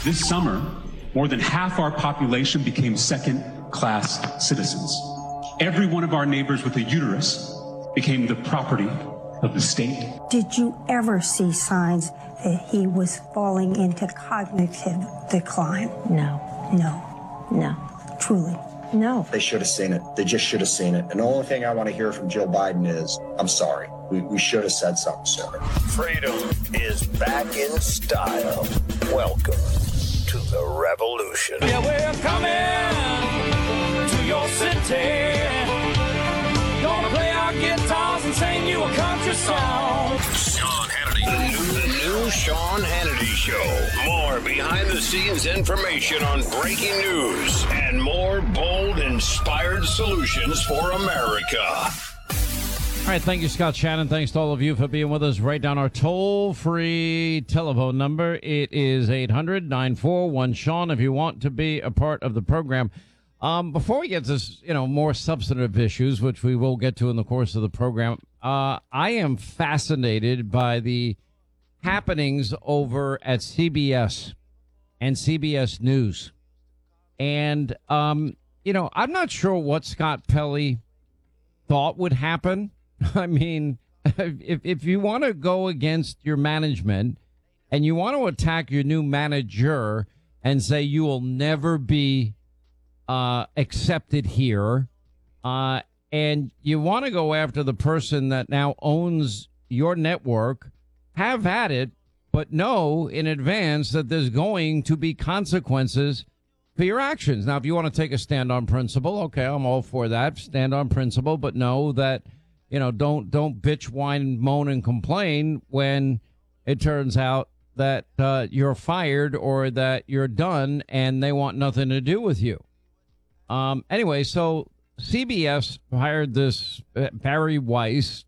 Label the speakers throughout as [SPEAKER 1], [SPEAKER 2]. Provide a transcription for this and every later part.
[SPEAKER 1] This summer, more than half our population became second-class citizens. Every one of our neighbors with a uterus became the property of the state.
[SPEAKER 2] Did you ever see signs that he was falling into cognitive decline?
[SPEAKER 3] No.
[SPEAKER 2] No.
[SPEAKER 3] No.
[SPEAKER 2] Truly.
[SPEAKER 3] No.
[SPEAKER 4] They should have seen it. They just should have seen it. And the only thing I want to hear from Joe Biden is, I'm sorry. We should have said something sooner.
[SPEAKER 5] Freedom is back in style. Welcome to the revolution.
[SPEAKER 6] Yeah, we're coming to your city. Gonna play our guitars and sing you a country song.
[SPEAKER 5] Sean Hannity. The new Sean Hannity Show. More behind-the-scenes information on breaking news and more bold, inspired solutions for America.
[SPEAKER 7] All right, thank you, Scott Shannon. Thanks to all of you for being with us. Write down our toll-free telephone number. It is 800-941-SEAN if you want to be a part of the program. Before we get to, more substantive issues, which we will get to in the course of the program, I am fascinated by the happenings over at CBS and CBS News. And, I'm not sure what Scott Pelley thought would happen. I mean, if you want to go against your management and you want to attack your new manager and say you will never be accepted here, and you want to go after the person that now owns your network, have at it, but know in advance that there's going to be consequences for your actions. Now, if you want to take a stand on principle, okay, I'm all for that. Stand on principle, but know that, don't bitch, whine, moan, and complain when it turns out that you're fired or that you're done and they want nothing to do with you. Anyway, so CBS hired this Barry Weiss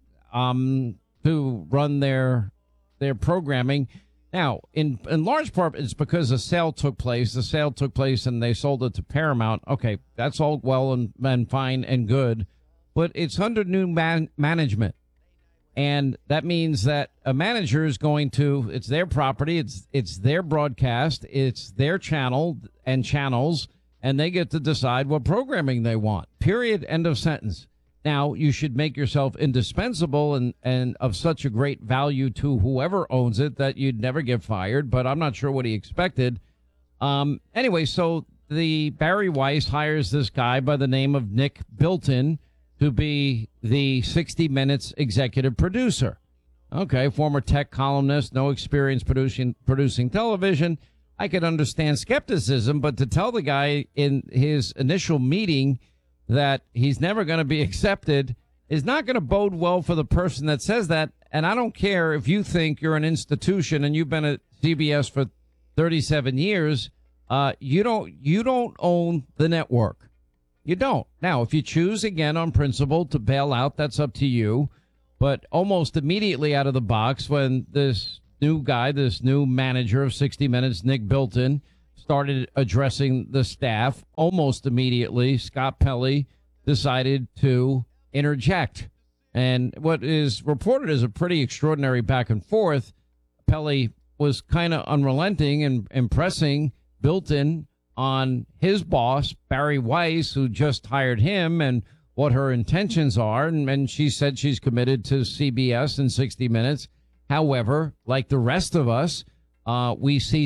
[SPEAKER 7] to run their programming. Now, in large part, it's because a sale took place. The sale took place and they sold it to Paramount. Okay, that's all well and fine and good, but it's under new management. And that means that a manager is going to, it's their property, it's their broadcast, it's their channel and channels, and they get to decide what programming they want. Period. End of sentence. Now, you should make yourself indispensable and of such a great value to whoever owns it that you'd never get fired, but I'm not sure what he expected. Anyway, so the Barry Weiss hires this guy by the name of Nick Bilton to be the 60 Minutes executive producer. Okay, former tech columnist, no experience producing television. I could understand skepticism, but to tell the guy in his initial meeting that he's never going to be accepted is not going to bode well for the person that says that. And I don't care if you think you're an institution and you've been at CBS for 37 years. You don't own the network. You don't. Now, if you choose again on principle to bail out, that's up to you. But almost immediately out of the box, when this new guy, this new manager of 60 Minutes, Nick Bilton, started addressing the staff, almost immediately, Scott Pelley decided to interject. And what is reported as a pretty extraordinary back and forth, Pelley was kind of unrelenting and impressing Bilton on his boss, Barry Weiss, who just hired him, and what her intentions are. And she said she's committed to CBS and 60 Minutes. However, like the rest of us, we see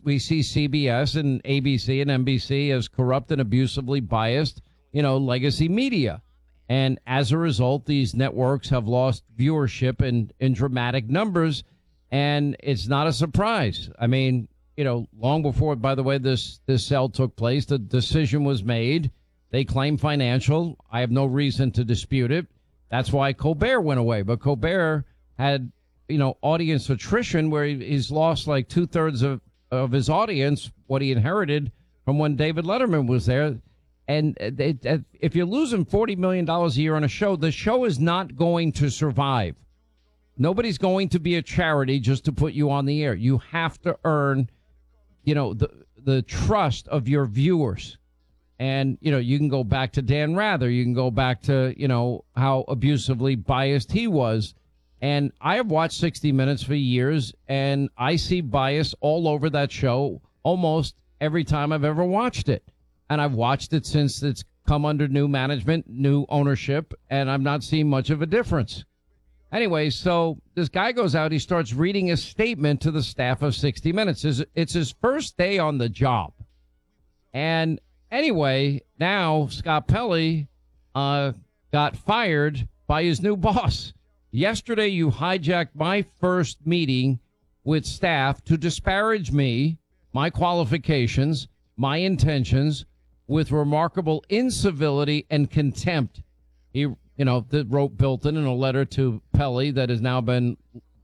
[SPEAKER 7] CBS and ABC and NBC as corrupt and abusively biased, legacy media. And as a result, these networks have lost viewership in dramatic numbers. And it's not a surprise. I mean, long before, by the way, this sale took place, the decision was made. They claim financial. I have no reason to dispute it. That's why Colbert went away. But Colbert had, audience attrition where he's lost like 2/3 of his audience, what he inherited from when David Letterman was there. And if you're losing $40 million a year on a show, the show is not going to survive. Nobody's going to be a charity just to put you on the air. You have to earn, the trust of your viewers. And, you can go back to Dan Rather. You can go back to, how abusively biased he was. And I have watched 60 Minutes for years, and I see bias all over that show, almost every time I've ever watched it. And I've watched it since it's come under new management, new ownership, and I've not seen much of a difference. Anyway, so this guy goes out, he starts reading a statement to the staff of 60 Minutes. It's his first day on the job. And anyway, now Scott Pelley got fired by his new boss. Yesterday, you hijacked my first meeting with staff to disparage me, my qualifications, my intentions, with remarkable incivility and contempt. He, that wrote Bilton in a letter to Pelley that has now been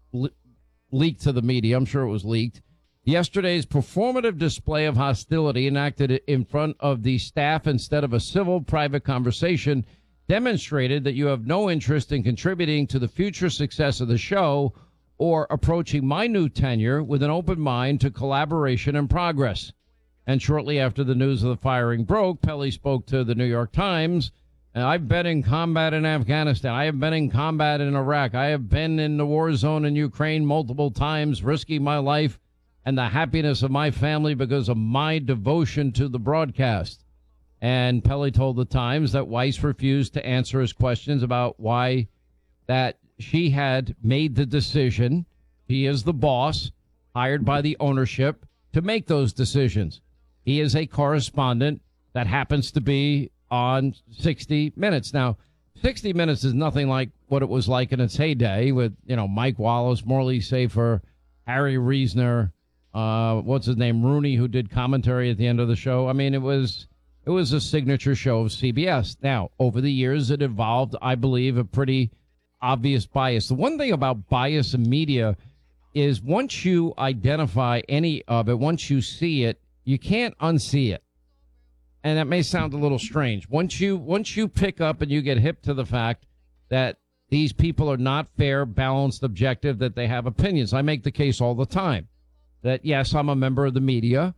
[SPEAKER 7] leaked to the media. I'm sure it was leaked. Yesterday's performative display of hostility enacted in front of the staff instead of a civil private conversation demonstrated that you have no interest in contributing to the future success of the show or approaching my new tenure with an open mind to collaboration and progress. And shortly after the news of the firing broke, Pelley spoke to the New York Times. I've been in combat in Afghanistan. I have been in combat in Iraq. I have been in the war zone in Ukraine multiple times, risking my life and the happiness of my family because of my devotion to the broadcast. And Pelley told the Times that Weiss refused to answer his questions about why that she had made the decision. He is the boss, hired by the ownership, to make those decisions. He is a correspondent that happens to be on 60 Minutes. Now, 60 Minutes is nothing like what it was like in its heyday with, Mike Wallace, Morley Safer, Harry Reasoner, what's his name, Rooney, who did commentary at the end of the show. I mean, it was a signature show of CBS. Now, over the years, it evolved, I believe, a pretty obvious bias. The one thing about bias in media is once you identify any of it, once you see it, you can't unsee it. And that may sound a little strange. Once you pick up and you get hip to the fact that these people are not fair, balanced, objective, that they have opinions. I make the case all the time that, yes, I'm a member of the media.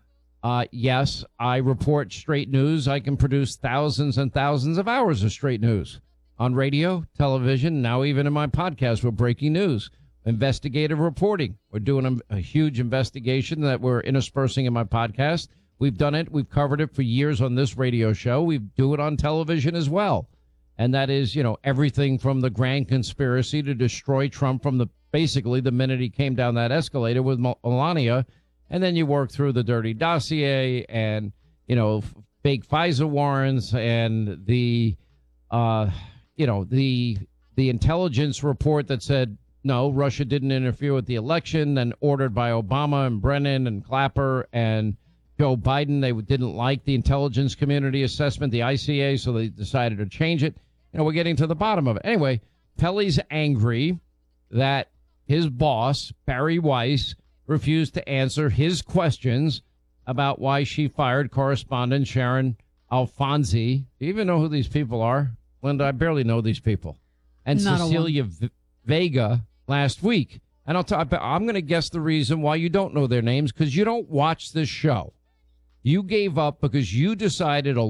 [SPEAKER 7] Yes, I report straight news. I can produce thousands and thousands of hours of straight news on radio, television, now even in my podcast with breaking news, investigative reporting. We're doing a huge investigation that we're interspersing in my podcast. We've done it. We've covered it for years on this radio show. We do it on television as well. And that is, everything from the grand conspiracy to destroy Trump from basically the minute he came down that escalator with Melania. And then you work through the dirty dossier and, fake FISA warrants and the intelligence report that said, no, Russia didn't interfere with the election, then ordered by Obama and Brennan and Clapper and Joe Biden. They didn't like the intelligence community assessment, the ICA, so they decided to change it. We're getting to the bottom of it. Anyway, Pelley's angry that his boss, Barry Weiss, refused to answer his questions about why she fired correspondent Sharon Alfonsi. Do you even know who these people are? Linda, I barely know these people. And
[SPEAKER 3] Not
[SPEAKER 7] Cecilia Vega last week. And I'm going to guess the reason why you don't know their names, because you don't watch this show. You gave up because you decided